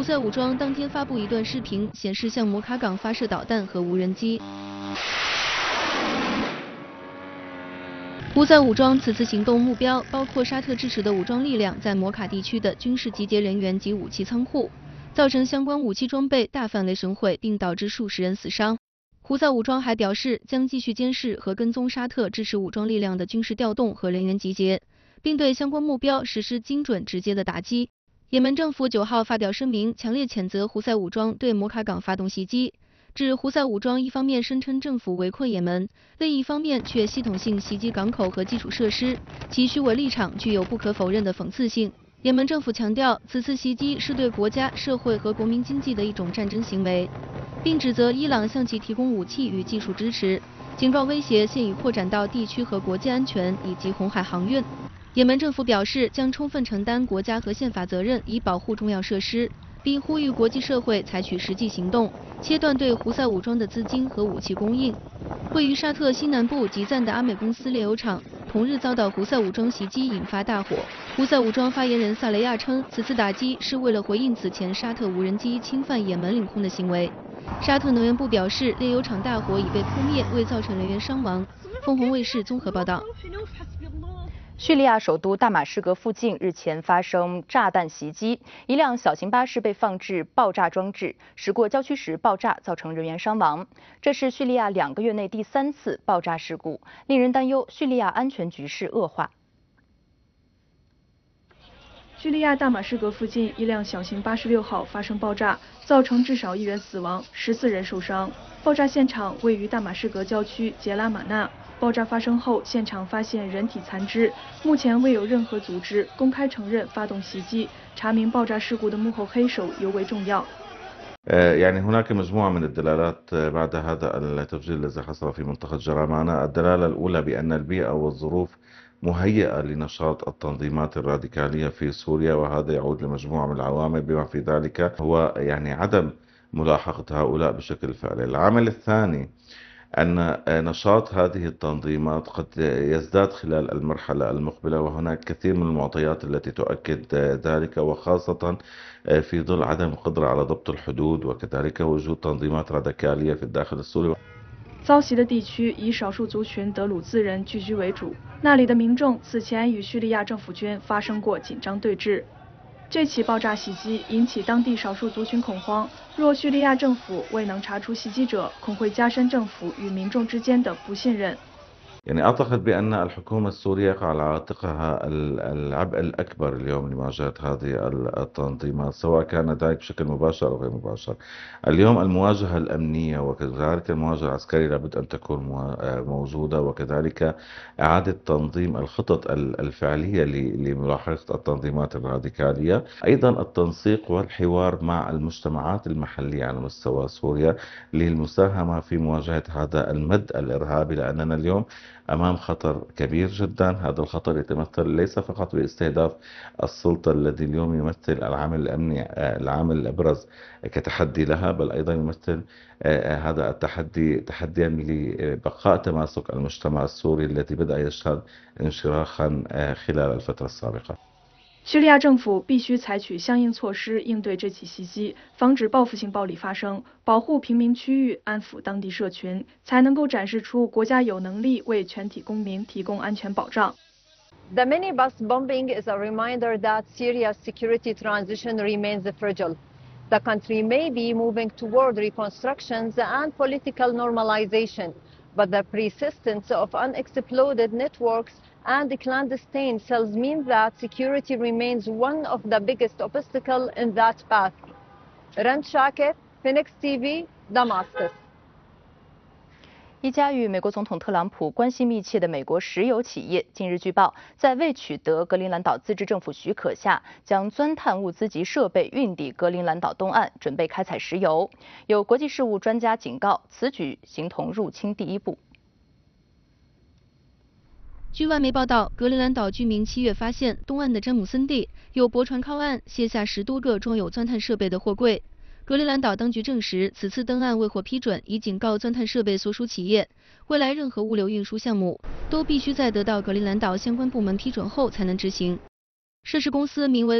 塞武装当天发布一段视频，显示向摩卡港发射导弹和无人机。胡塞武装此次行动目标包括沙特支持的武装力量在摩卡地区的军事集结人员及武器仓库，造成相关武器装备大范围损毁，并导致数十人死伤。胡塞武装还表示，将继续监视和跟踪沙特支持武装力量的军事调动和人员集结，并对相关目标实施精准直接的打击。也门政府9号发表声明，强烈谴责胡塞武装对摩卡港发动袭击，指胡塞武装一方面声称政府围困也门，另一方面却系统性袭击港口和基础设施，其虚伪立场具有不可否认的讽刺性。也门政府强调，此次袭击是对国家、社会和国民经济的一种战争行为，并指责伊朗向其提供武器与技术支持，警告威胁现已扩展到地区和国际安全以及红海航运。也门政府表示，将充分承担国家和宪法责任，以保护重要设施，并呼吁国际社会采取实际行动，切断对胡塞武装的资金和武器供应。位于沙特西南部吉赞的阿美公司炼油厂同日遭到胡塞武装袭击，引发大火。胡塞武装发言人萨雷亚称，此次打击是为了回应此前沙特无人机侵犯也门领空的行为。沙特能源部表示，炼油厂大火已被扑灭，未造成人员伤亡。凤凰卫视综合报道。 叙利亚首都大马士革附近日前发生炸弹袭击，一辆小型巴士被放置爆炸装置，驶过郊区时爆炸，造成人员伤亡。这是叙利亚2个月内第3次爆炸事故，令人担忧叙利亚安全局势恶化。 叙利亚大马士革附近一辆小型巴士6号发生爆炸，造成至少1人死亡，14人受伤。爆炸现场位于大马士革郊区杰拉马纳。爆炸发生后，现场发现人体残肢，目前未有任何组织公开承认发动袭击。查明爆炸事故的幕后黑手尤为重要。 يعني هناك مجموعة من الدلالات بعد هذا التفجير الذي حصل في منطقة جرامانة. الدلالة الأولى بأن البيئة والظروف مهيئة لنشاط التنظيمات الراديكالية في سوريا، وهذا يعود لمجموعة من العوامل بما في ذلك هو يعني عدم ملاحقة هؤلاء بشكل فعلي. العامل الثاني أن نشاط هذه التنظيمات قد يزداد خلال المرحلة المقبلة، وهناك كثير من المعطيات التي تؤكد ذلك، وخاصة في ظل عدم القدرة على ضبط الحدود وكذلك وجود تنظيمات راديكالية في الداخل السوري。 遭袭的地区以少数族群德鲁兹人聚居为主，那里的民众此前与叙利亚政府军发生过紧张对峙。这起爆炸袭击引起当地少数族群恐慌，若叙利亚政府未能查出袭击者，恐会加深政府与民众之间的不信任。 يعني أعتقد بأن الحكومة السورية على عاتقها العبء الأكبر اليوم لمواجهة هذه التنظيمات، سواء كان ذلك بشكل مباشر أو غير مباشر. اليوم المواجهة الأمنية وكذلك المواجهة العسكرية لابد أن تكون موجودة، وكذلك إعادة تنظيم الخطط الفعلية لملاحقة التنظيمات الراديكالية، أيضا التنسيق والحوار مع المجتمعات المحلية على مستوى سوريا للمساهمة في مواجهة هذا المد الإرهابي، لأننا اليوم أمام خطر كبير جدا. هذا الخطر يتمثل ليس فقط باستهداف السلطة الذي اليوم يمثل العامل الأمني العامل الأبرز كتحدي لها، بل أيضا يمثل هذا التحدي تحديا لبقاء تماسك المجتمع السوري الذي بدأ يشهد انشراحا خلال الفترة السابقة。 叙利亚政府必须采取相应措施应对这起袭击，防止报复性暴力发生，保护平民区域，安抚当地社群，才能够展示出国家有能力为全体公民提供安全保障。 The minibus bombing is a reminder that Syria's security transition remains fragile. The country may be moving toward reconstruction and political normalization, but the persistence of unexploded networks and clandestine cells mean that security remains one of the biggest obstacles in that path. Rand Shakir, Phoenix TV, Damascus. 一家与美国总统特朗普关系密切的美国石油企业近日据报，在未取得格陵兰岛自治政府许可下，将钻探物资及设备运抵格陵兰岛东岸，准备开采石油。有国际事务专家警告，此举形同入侵第一步。 据外媒报道，格陵兰岛居民7月发现东岸的詹姆森地有驳船靠岸，卸下10多个装有钻探设备的货柜。格陵兰岛当局证实，此次登岸未获批准，已警告钻探设备所属企业，未来任何物流运输项目都必须在得到格陵兰岛相关部门批准后才能执行。涉事公司名为